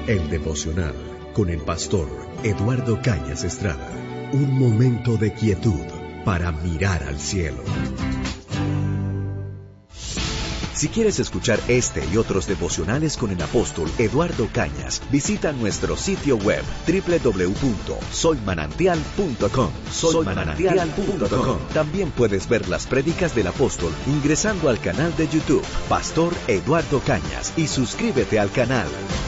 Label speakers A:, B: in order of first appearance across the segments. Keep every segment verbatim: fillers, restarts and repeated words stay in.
A: El devocional con el pastor Eduardo Cañas Estrada. Un momento de quietud para mirar al cielo. Si quieres escuchar este y otros devocionales con el apóstol Eduardo Cañas, visita nuestro sitio web doble u doble u doble u punto soy manantial punto com. soy manantial punto com. También puedes ver las prédicas del apóstol ingresando al canal de YouTube Pastor Eduardo Cañas y suscríbete al canal.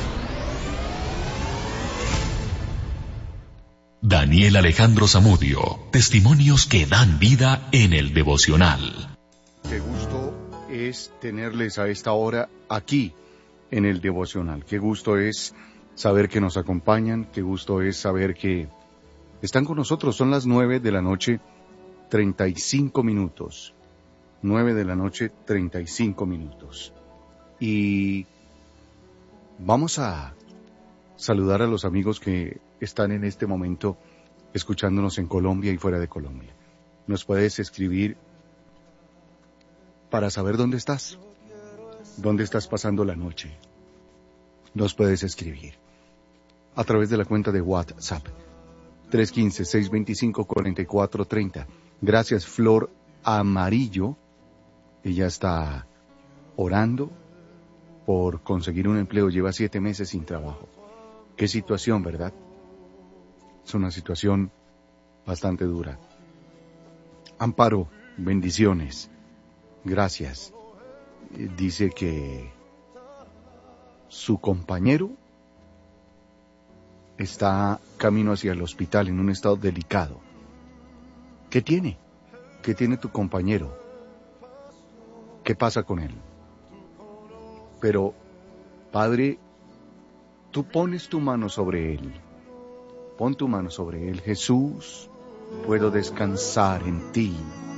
B: Daniel Alejandro Zamudio, testimonios que dan vida en el devocional.
C: Qué gusto es tenerles a esta hora aquí en el devocional. Qué gusto es saber que nos acompañan, qué gusto es saber que están con nosotros. Son las nueve de la noche, treinta y cinco minutos. Nueve de la noche, treinta y cinco minutos. Y vamos a saludar a los amigos que están en este momento escuchándonos en Colombia y fuera de Colombia. Nos puedes escribir para saber dónde estás, dónde estás pasando la noche. Nos puedes escribir a través de la cuenta de WhatsApp tres uno cinco, seis dos cinco, cuatro cuatro tres cero. Gracias, Flor Amarillo. Ella está orando por conseguir un empleo. Lleva siete meses sin trabajo. Qué situación, ¿verdad? Es una situación bastante dura. Amparo, bendiciones. Gracias. Dice que su compañero está camino hacia el hospital en un estado delicado. ¿Qué tiene? ¿Qué tiene tu compañero? ¿Qué pasa con él? Pero, Padre, tú pones tu mano sobre él. Pon tu mano sobre él. Jesús, puedo descansar en ti.